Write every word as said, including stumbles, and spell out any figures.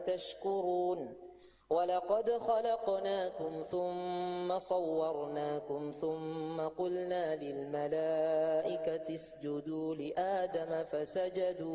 تشكرون ولقد خلقناكم ثم صورناكم ثم قلنا للملائكة اسجدوا لآدم فسجدوا